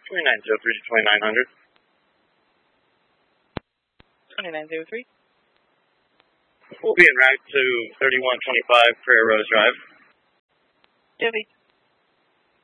2903 to 2900. 2903. We'll be en route to 3125 Prairie Rose Drive. Joby.